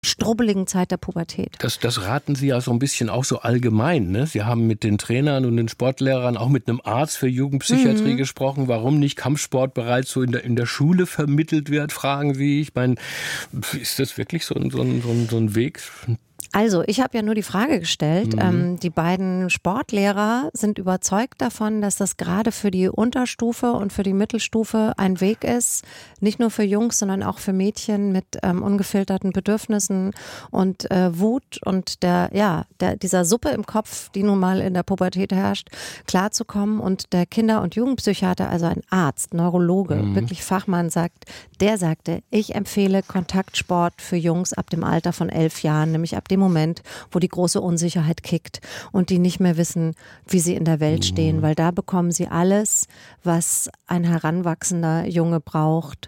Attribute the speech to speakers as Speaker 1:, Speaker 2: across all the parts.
Speaker 1: strubbeligen Zeit der Pubertät.
Speaker 2: Das raten Sie ja so ein bisschen auch so allgemein, ne? Sie haben mit den Trainern und den Sportlehrern, auch mit einem Arzt für Jugendpsychiatrie gesprochen, warum nicht Kampfsport bereits so in der Schule vermittelt wird, fragen Sie. Ich meine, ist das wirklich so ein Weg?
Speaker 1: Also, ich habe ja nur die Frage gestellt. Die beiden Sportlehrer sind überzeugt davon, dass das gerade für die Unterstufe und für die Mittelstufe ein Weg ist, nicht nur für Jungs, sondern auch für Mädchen mit ungefilterten Bedürfnissen und Wut und dieser Suppe im Kopf, die nun mal in der Pubertät herrscht, klarzukommen. Und der Kinder- und Jugendpsychiater, also ein Arzt, Neurologe, wirklich Fachmann, der sagte, ich empfehle Kontaktsport für Jungs ab dem Alter von 11 Jahren, nämlich ab dem Moment, wo die große Unsicherheit kickt und die nicht mehr wissen, wie sie in der Welt stehen, weil da bekommen sie alles, was ein heranwachsender Junge braucht,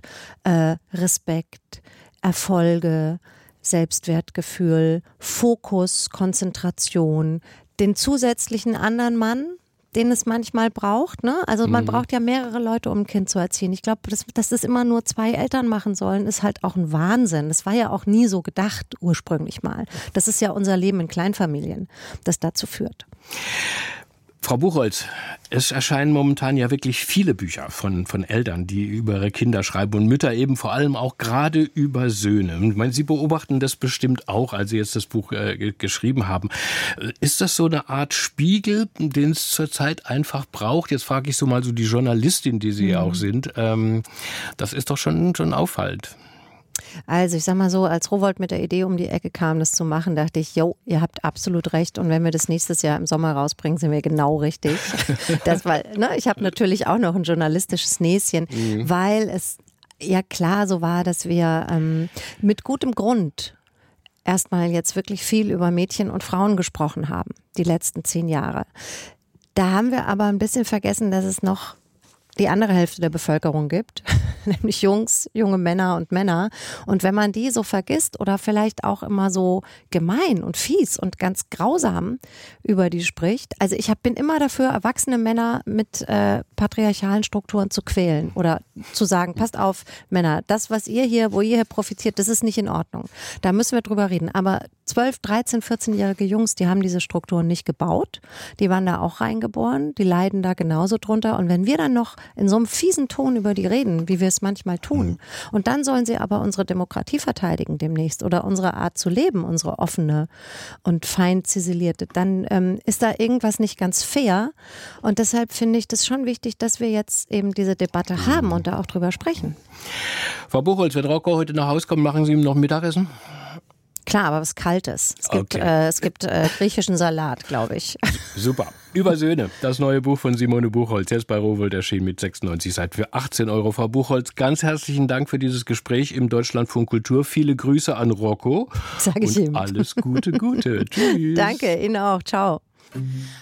Speaker 1: Respekt, Erfolge, Selbstwertgefühl, Fokus, Konzentration, den zusätzlichen anderen Mann, den es manchmal braucht, ne? Also man braucht ja mehrere Leute, um ein Kind zu erziehen. Ich glaube, dass das immer nur 2 Eltern machen sollen, ist halt auch ein Wahnsinn. Das war ja auch nie so gedacht ursprünglich mal. Das ist ja unser Leben in Kleinfamilien, das dazu führt.
Speaker 2: Frau Buchholz, es erscheinen momentan ja wirklich viele Bücher von Eltern, die über ihre Kinder schreiben und Mütter eben vor allem auch gerade über Söhne. Ich meine, Sie beobachten das bestimmt auch, als Sie jetzt das Buch geschrieben haben. Ist das so eine Art Spiegel, den es zurzeit einfach braucht? Jetzt frage ich so mal so die Journalistin, die Sie ja auch sind. Das ist doch schon auffallend.
Speaker 1: Also ich sag mal so, als Rowohlt mit der Idee um die Ecke kam, das zu machen, dachte ich, ihr habt absolut recht und wenn wir das nächstes Jahr im Sommer rausbringen, sind wir genau richtig. Ich habe natürlich auch noch ein journalistisches Näschen, weil es ja klar so war, dass wir mit gutem Grund erstmal jetzt wirklich viel über Mädchen und Frauen gesprochen haben, die letzten 10 Jahre. Da haben wir aber ein bisschen vergessen, dass es noch die andere Hälfte der Bevölkerung gibt, nämlich Jungs, junge Männer und Männer. Und wenn man die so vergisst oder vielleicht auch immer so gemein und fies und ganz grausam über die spricht, also bin immer dafür, erwachsene Männer mit patriarchalen Strukturen zu quälen oder zu sagen, passt auf, Männer, das, wo ihr hier profitiert, das ist nicht in Ordnung. Da müssen wir drüber reden. Aber 12, 13, 14-jährige Jungs, die haben diese Strukturen nicht gebaut. Die waren da auch reingeboren, die leiden da genauso drunter. Und wenn wir dann noch in so einem fiesen Ton über die reden, wie wir es manchmal tun, und dann sollen sie aber unsere Demokratie verteidigen demnächst oder unsere Art zu leben, unsere offene und fein ziselierte, dann ist da irgendwas nicht ganz fair. Und deshalb finde ich das schon wichtig, dass wir jetzt eben diese Debatte haben und da auch drüber sprechen.
Speaker 2: Frau Buchholz, wenn Rocco heute nach Hause kommt, machen Sie ihm noch Mittagessen?
Speaker 1: Klar, aber was Kaltes. Es gibt griechischen Salat, glaube ich.
Speaker 2: Super. Über Söhne, das neue Buch von Simone Buchholz, jetzt bei Rowohlt erschienen mit 96 Seiten für 18 €. Frau Buchholz, ganz herzlichen Dank für dieses Gespräch im Deutschlandfunk Kultur. Viele Grüße an Rocco.
Speaker 1: Sag ich ihm.
Speaker 2: Alles Gute. Tschüss.
Speaker 1: Danke, Ihnen auch. Ciao.